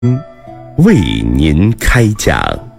为您开讲。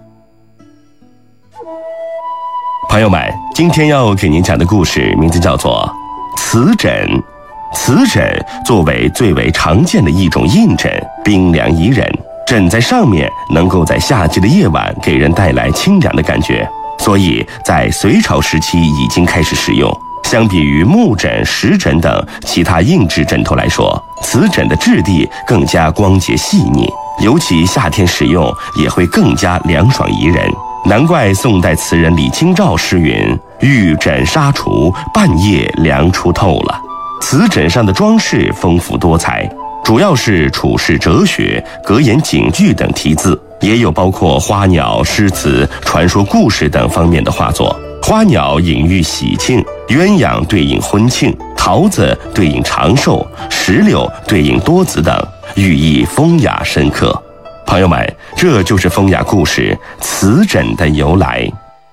朋友们，今天要给您讲的故事名字叫做瓷枕。瓷枕作为最为常见的一种硬枕，冰凉宜人，枕在上面能够在夏季的夜晚给人带来清凉的感觉，所以在隋朝时期已经开始使用。相比于木枕、石枕等其他硬质枕头来说，瓷枕的质地更加光洁细腻，尤其夏天使用也会更加凉爽宜人。难怪宋代词人李清照诗云：玉枕纱厨，半夜凉出透了。瓷枕上的装饰丰富多彩，主要是处世哲学、格言警句等题字，也有包括花鸟、诗词、传说故事等方面的画作。花鸟隐喻喜庆，鸳鸯对应婚庆，桃子对应长寿，石榴对应多子等，寓意风雅深刻。朋友们，这就是风雅故事瓷枕的由来。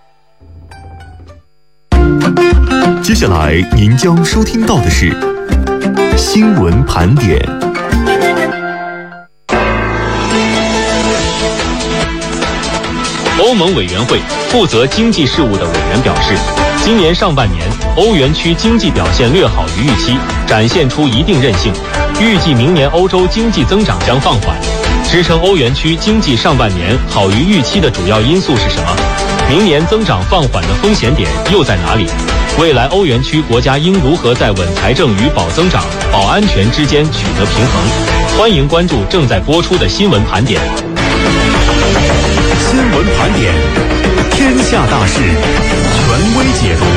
接下来您将收听到的是新闻盘点。 欧盟委员会负责经济事务的委员表示，今年上半年欧元区经济表现略好于预期，展现出一定韧性，预计明年欧洲经济增长将放缓。支撑欧元区经济上半年好于预期的主要因素是什么？明年增长放缓的风险点又在哪里？未来欧元区国家应如何在稳财政与保增长、保安全之间取得平衡？欢迎关注正在播出的新闻盘点。 新闻盘点，天下大事，权威解读。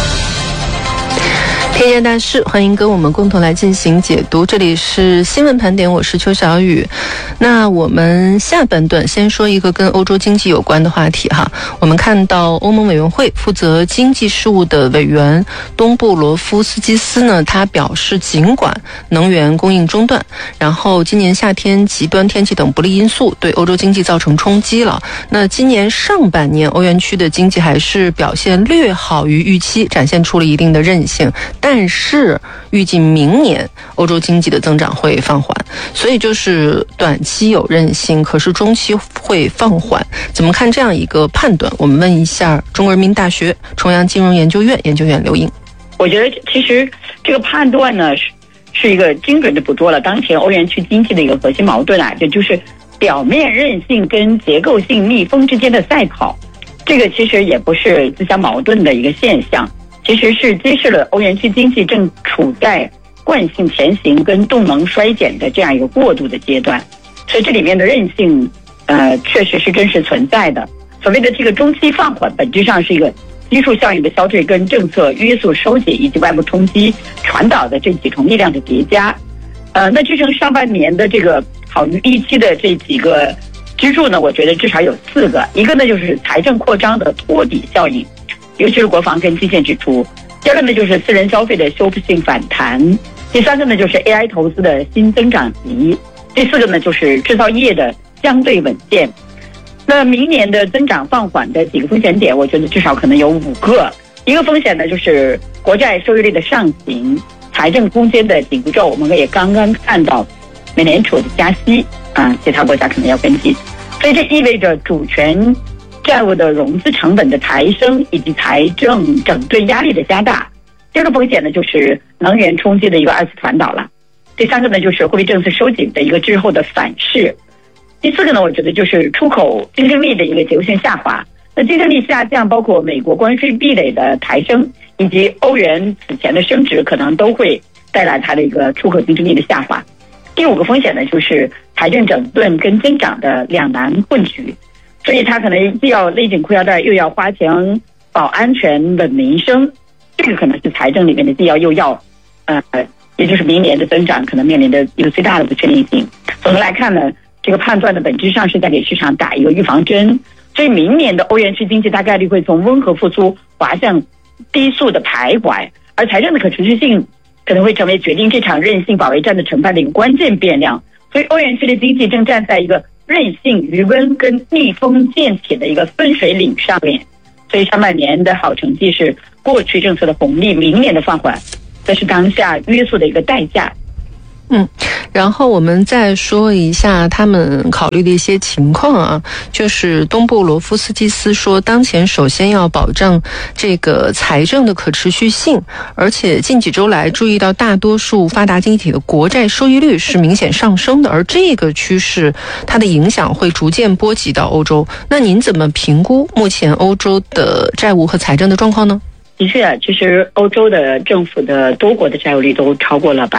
天下大事，欢迎跟我们共同来进行解读。这里是新闻盘点，我是邱小雨。那我们下半段先说一个跟欧洲经济有关的话题哈。我们看到欧盟委员会负责经济事务的委员东布罗夫斯基斯呢，他表示，尽管能源供应中断，然后今年夏天极端天气等不利因素对欧洲经济造成冲击了，那今年上半年欧元区的经济还是表现略好于预期，展现出了一定的韧性，但是预计明年欧洲经济的增长会放缓，所以就是短期有韧性，可是中期会放缓。怎么看这样一个判断？我们问一下中国人民大学重阳金融研究院研究员刘颖。 我觉得其实这个判断呢是一个精准的捕捉了当前欧元区经济的一个核心矛盾啊，也就是表面韧性跟结构性逆风之间的赛跑。这个其实也不是自相矛盾的一个现象，其实是揭示了欧元区经济正处在惯性前行跟动能衰减的这样一个过渡的阶段，所以这里面的韧性确实是真实存在的。所谓的这个中期放缓，本质上是一个基数效应的消退跟政策约束收紧以及外部冲击传导的这几重力量的叠加。那支撑上半年的这个好于预期的这几个支柱呢，我觉得至少有4个。一个呢就是财政扩张的托底效应，尤其是国防跟基建支出。第二个呢就是私人消费的修复性反弹。第三个呢就是 AI 投资的新增长极。第4个呢就是制造业的相对稳健。那明年的增长放缓的几个风险点，我觉得至少可能有5个。一个风险呢就是国债收益率的上行，财政空间的紧皱，我们也刚刚看到美联储的加息其他国家可能要跟进，所以这意味着主权债务的融资成本的抬升以及财政整顿压力的加大。第二个风险呢就是能源冲击的一个2次传导了。第三个呢就是货币政策收紧的一个滞后的反噬。第4个呢我觉得就是出口竞争力的一个结构性下滑。那竞争力下降包括美国关税壁垒的抬升以及欧元此前的升值，可能都会带来它的一个出口竞争力的下滑。第5个风险呢就是财政整顿跟增长的两难困局，所以它可能既要勒紧裤腰带又要花钱保安全稳民生，这个可能是财政里面的既要又要也就是明年的增长可能面临的一个最大的不确定性。总的来看呢，这个判断的本质上是在给市场打一个预防针，所以明年的欧元区经济大概率会从温和复苏滑向低速的徘徊，而财政的可持续性可能会成为决定这场韧性保卫战的成败的一个关键变量。所以欧元区的经济正站在一个韧性余温跟逆风渐起的一个分水岭上面，所以上半年的好成绩是过去政策的红利，明年的放缓则是当下约束的一个代价。 然后我们再说一下他们考虑的一些情况啊，就是东布罗夫斯基斯说，当前首先要保障这个财政的可持续性，而且近几周来注意到大多数发达经济体的国债收益率是明显上升的，而这个趋势它的影响会逐渐波及到欧洲。那您怎么评估目前欧洲的债务和财政的状况呢？ 的确，其实欧洲的政府的多国的债务率都超过了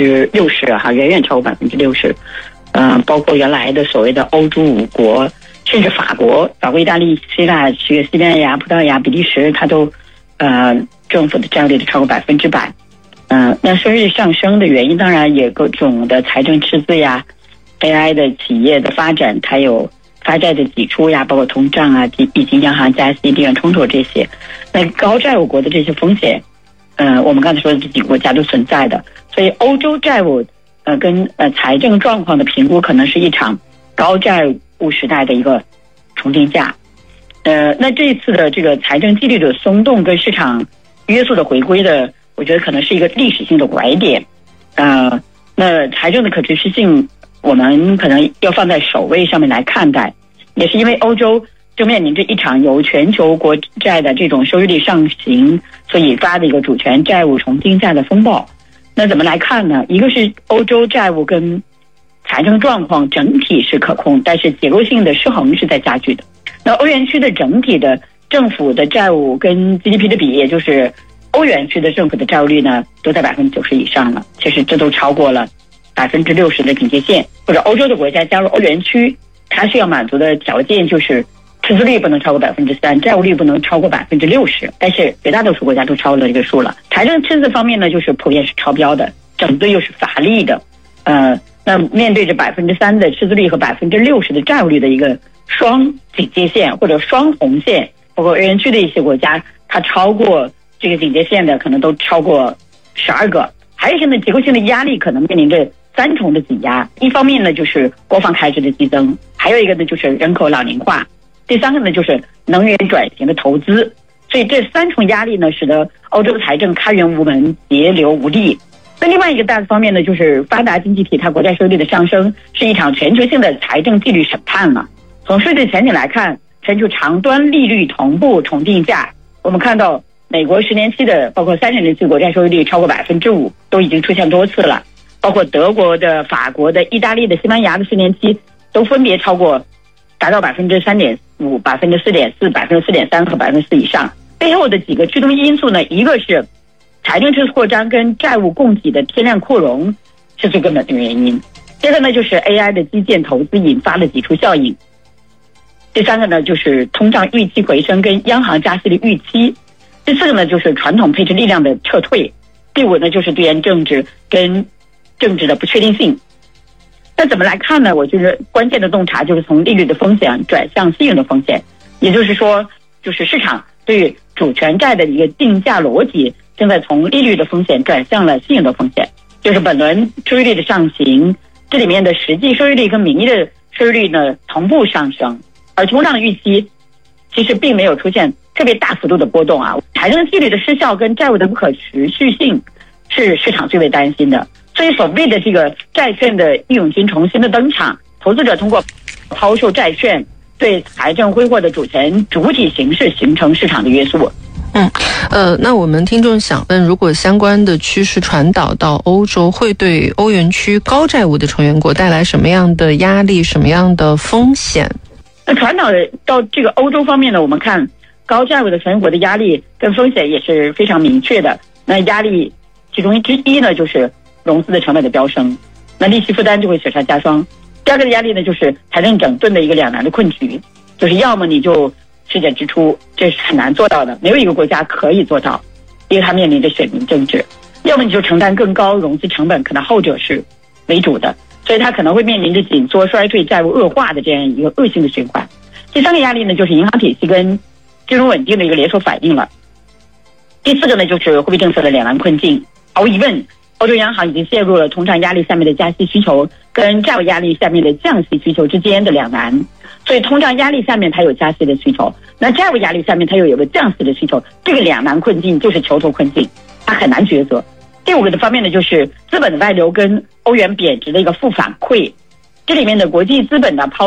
60%哈，远远超过60%。包括原来的所谓的欧洲5国，甚至法国、意大利、希腊、西班牙、葡萄牙、比利时，它都政府的债务率都超过100%。那收益率上升的原因，当然也各种的财政赤字呀、AI 的企业的发展，还有发债的挤出呀，包括通胀啊，以及央行加息、地缘冲突这些。那高债务国的这些风险，我们刚才说的这几个国家都存在的，所以欧洲债务跟财政状况的评估，可能是一场高债务时代的一个重定价。那这一次的这个财政纪律的松动跟市场约束的回归的，我觉得可能是一个历史性的拐点。那财政的可持续性，我们可能要放在首位上面来看待，也是因为欧洲正面临着一场由全球国债的这种收益率上行所引发的一个主权债务重定价的风暴。那怎么来看呢？一个是欧洲债务跟财政状况整体是可控，但是结构性的失衡是在加剧的。那欧元区的整体的政府的债务跟 GDP 的比，也就是欧元区的政府的债务率呢，都在90%以上了。其实这都超过了60%的警戒线。或者欧洲的国家加入欧元区，它需要满足的条件就是赤字率不能超过3%，债务率不能超过60%，但是绝大多数国家都超了这个数了。财政赤字方面呢，就是普遍是超标的，整个又是乏力的。那面对着3%的赤字率和60%的债务率的一个双警戒线或者双红线，包括欧元区的一些国家，它超过这个警戒线的可能都超过12个。还有一些呢，结构性的压力可能面临着3重的挤压。一方面呢，就是国防开支的激增，还有一个呢，就是人口老龄化。第三个呢，就是能源转型的投资。所以这3重压力呢，使得欧洲财政开源无门、节流无力。那另外一个大的方面呢，就是发达经济体它国债收益率的上升是一场全球性的财政纪律审判了。从税制前景来看，全球长端利率同步重定价。我们看到美国10年期的，包括30年期国债收益率超过5%，都已经出现多次了。包括德国的、法国的、意大利的、西班牙的10年期都分别达到3.5%、4.4%、4.3%和4%以上。背后的几个驱动因素呢，一个是财政赤字扩张跟债务供给的天量扩容是最根本的原因。第二个呢，就是 AI 的基建投资引发的挤出效应。第三个呢，就是通胀预期回升跟央行加息的预期。第四个呢，就是传统配置力量的撤退。第五呢，就是地缘政治跟政治的不确定性。那怎么来看呢？我觉得关键的洞察就是从利率的风险转向信用的风险，也就是说，就是市场对主权债的一个定价逻辑正在从利率的风险转向了信用的风险。就是本轮收益率的上行，这里面的实际收益率跟名义的收益率呢同步上升，而通胀的预期其实并没有出现特别大幅度的波动啊。财政纪律的失效跟债务的不可持续性是市场最为担心的。所以所谓的这个债券的义勇军重新的登场，投资者通过抛售债券对财政挥霍的主权主体形式形成市场的约束。 那我们听众想问，如果相关的趋势传导到欧洲，会对欧元区高债务的成员国带来什么样的压力、什么样的风险？ 那传导到这个欧洲方面呢，我们看高债务的成员国的压力跟风险也是非常明确的。那压力其中之一呢，就是融资的成本的飙升，那利息负担就会雪上加霜。第二个的压力呢，就是财政整顿的一个两难的困局，就是要么你就削减支出，这是很难做到的，没有一个国家可以做到，因为它面临着选民政治；要么你就承担更高融资成本，可能后者是为主的，所以它可能会面临着紧缩、衰退、债务恶化的这样一个恶性的循环。第三个压力呢，就是银行体系跟金融稳定的一个连锁反应了。第四个呢，就是货币政策的两难困境。毫无疑问，欧洲央行已经陷入了通胀压力下面的加息需求跟债务压力下面的降息需求之间的两难。所以通胀压力下面它有加息的需求，那债务压力下面它又有个降息的需求，这个两难困境就是囚徒困境，它很难抉择。 第五个方面呢，就是资本的外流跟欧元贬值的一个负反馈。这里面的国际资本的抛